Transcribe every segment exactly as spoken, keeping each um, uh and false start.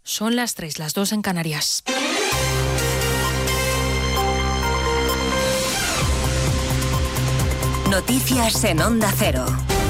Son las tres, las dos en Canarias. Noticias en Onda Cero.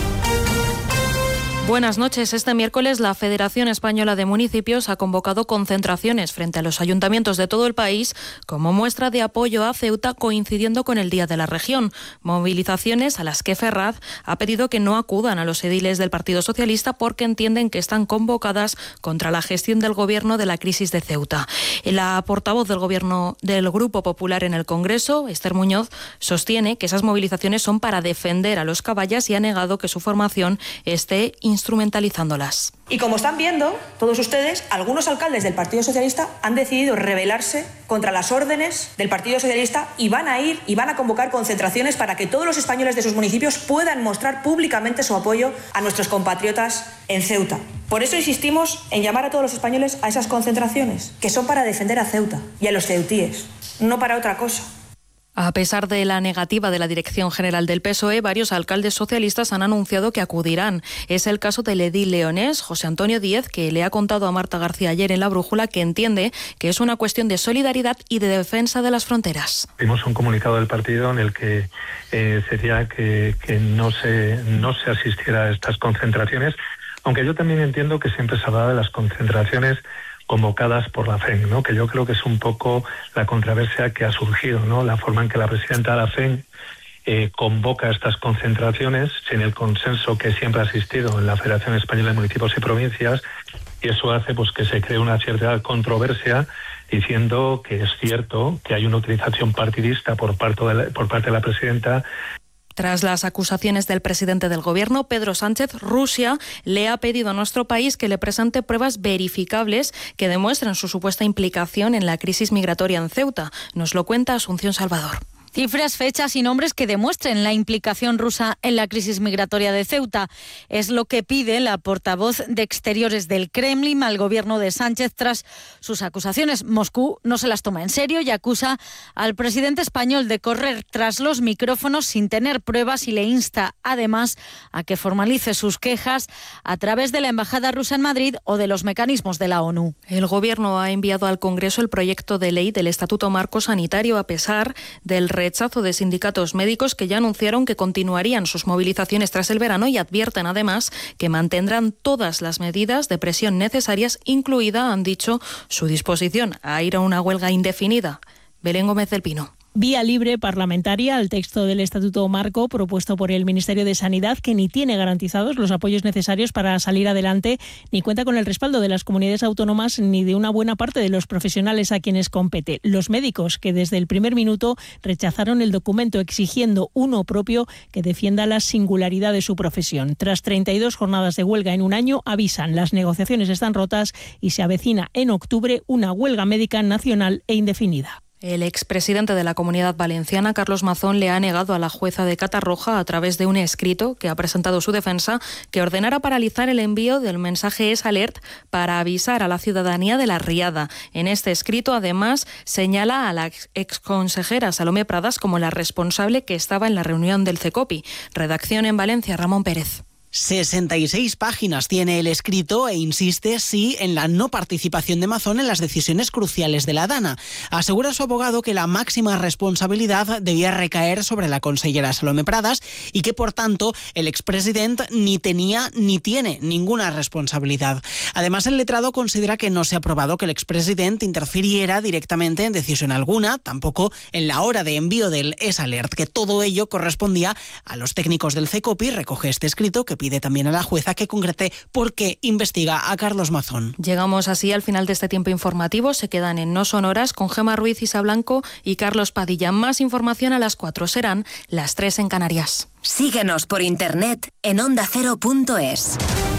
Buenas noches. Este miércoles la Federación Española de Municipios ha convocado concentraciones frente a los ayuntamientos de todo el país como muestra de apoyo a Ceuta, coincidiendo con el Día de la Región. Movilizaciones a las que Ferraz ha pedido que no acudan a los ediles del Partido Socialista porque entienden que están convocadas contra la gestión del Gobierno de la crisis de Ceuta. La portavoz del Gobierno del Grupo Popular en el Congreso, Esther Muñoz, sostiene que esas movilizaciones son para defender a los caballas y ha negado que su formación esté instrumentalizándolas. Y como están viendo todos ustedes, algunos alcaldes del Partido Socialista han decidido rebelarse contra las órdenes del Partido Socialista y van a ir y van a convocar concentraciones para que todos los españoles de sus municipios puedan mostrar públicamente su apoyo a nuestros compatriotas en Ceuta. Por eso insistimos en llamar a todos los españoles a esas concentraciones, que son para defender a Ceuta y a los ceutíes, no para otra cosa. A pesar de la negativa de la Dirección General del P S O E, varios alcaldes socialistas han anunciado que acudirán. Es el caso del edil leonés, José Antonio Díez, que le ha contado a Marta García ayer en La Brújula que entiende que es una cuestión de solidaridad y de defensa de las fronteras. Vimos un comunicado del partido en el que eh, sería que, que no se, no se asistiera a estas concentraciones, aunque yo también entiendo que siempre se habla de las concentraciones convocadas por la F E M, ¿no? Que yo creo que es un poco la controversia que ha surgido, ¿no? La forma en que la presidenta de la F E M eh, convoca estas concentraciones sin el consenso que siempre ha existido en la Federación Española de Municipios y Provincias, y eso hace pues que se cree una cierta controversia diciendo que es cierto que hay una utilización partidista por parte de la, por parte de la presidenta. Tras las acusaciones del presidente del Gobierno, Pedro Sánchez, Rusia le ha pedido a nuestro país que le presente pruebas verificables que demuestren su supuesta implicación en la crisis migratoria en Ceuta. Nos lo cuenta Asunción Salvador. Cifras, fechas y nombres que demuestren la implicación rusa en la crisis migratoria de Ceuta. Es lo que pide la portavoz de Exteriores del Kremlin al gobierno de Sánchez tras sus acusaciones. Moscú no se las toma en serio y acusa al presidente español de correr tras los micrófonos sin tener pruebas y le insta además a que formalice sus quejas a través de la Embajada rusa en Madrid o de los mecanismos de la ONU. El gobierno ha enviado al Congreso el proyecto de ley del Estatuto Marco Sanitario a pesar del rechazo de sindicatos médicos que ya anunciaron que continuarían sus movilizaciones tras el verano y advierten además que mantendrán todas las medidas de presión necesarias, incluida, han dicho, su disposición a ir a una huelga indefinida. Belén Gómez del Pino. Vía libre parlamentaria al texto del Estatuto Marco propuesto por el Ministerio de Sanidad, que ni tiene garantizados los apoyos necesarios para salir adelante, ni cuenta con el respaldo de las comunidades autónomas ni de una buena parte de los profesionales a quienes compete. Los médicos, que desde el primer minuto rechazaron el documento exigiendo uno propio que defienda la singularidad de su profesión. Tras treinta y dos jornadas de huelga en un año, avisan, las negociaciones están rotas y se avecina en octubre una huelga médica nacional e indefinida. El expresidente de la Comunidad Valenciana, Carlos Mazón, le ha negado a la jueza de Catarroja, a través de un escrito que ha presentado su defensa, que ordenara paralizar el envío del mensaje S-Alert para avisar a la ciudadanía de la riada. En este escrito, además, señala a la exconsejera Salomé Pradas como la responsable que estaba en la reunión del CECOPI. Redacción en Valencia, Ramón Pérez. sesenta y seis páginas tiene el escrito e insiste, sí, en la no participación de Mazón en las decisiones cruciales de la Dana. Asegura su abogado que la máxima responsabilidad debía recaer sobre la consellera Salomé Pradas y que, por tanto, el expresidente ni tenía ni tiene ninguna responsabilidad. Además, el letrado considera que no se ha probado que el expresidente interfiriera directamente en decisión alguna, tampoco en la hora de envío del S-Alert, que todo ello correspondía a los técnicos del CECOPI. Recoge este escrito que pide también a la jueza que concrete por qué investiga a Carlos Mazón. Llegamos así al final de este tiempo informativo. Se quedan en No Son Horas con Gemma Ruiz, Isa Blanco y Carlos Padilla. Más información a las cuatro. Serán las tres en Canarias. Síguenos por internet en onda cero punto es.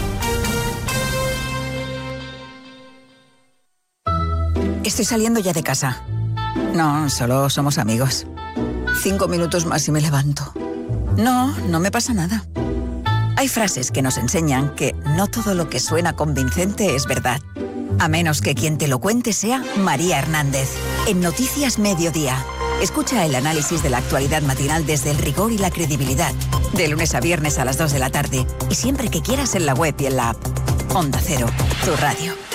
Estoy saliendo ya de casa. No, solo somos amigos. Cinco minutos más y me levanto. No, no me pasa nada. Hay frases que nos enseñan que no todo lo que suena convincente es verdad. A menos que quien te lo cuente sea María Hernández. En Noticias Mediodía. Escucha el análisis de la actualidad matinal desde el rigor y la credibilidad. De lunes a viernes a las dos de la tarde. Y siempre que quieras en la web y en la app. Onda Cero, tu radio.